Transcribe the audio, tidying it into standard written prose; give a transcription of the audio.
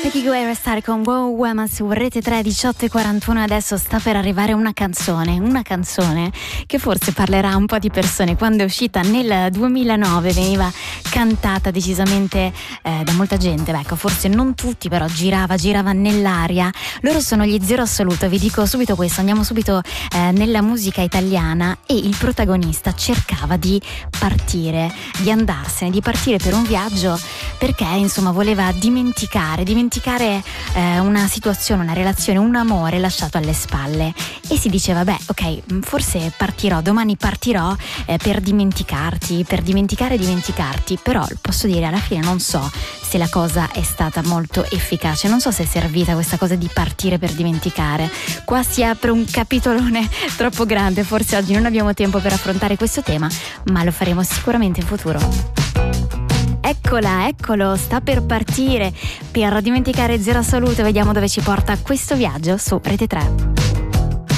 Seki Guerra stare con Wow Woman su Rete 3 18:41. Adesso sta per arrivare una canzone che forse parlerà un po' di persone. Quando è uscita nel 2009 veniva cantata decisamente da molta gente, ecco, forse non tutti, però girava nell'aria. Loro sono gli Zero Assoluto. Vi dico subito questo, andiamo subito nella musica italiana, e il protagonista cercava di partire, di andarsene, di partire per un viaggio, perché insomma voleva dimenticare una situazione, una relazione, un amore lasciato alle spalle, e si diceva ok, forse domani partirò per dimenticarti, però posso dire alla fine non so se la cosa è stata molto efficace, non so se è servita questa cosa di partire per dimenticare. Qua si apre un capitolone troppo grande, forse oggi non abbiamo tempo per affrontare questo tema, ma lo faremo sicuramente in futuro. Eccolo, sta per partire per dimenticare Zero Assoluto. Vediamo dove ci porta questo viaggio su Rete 3.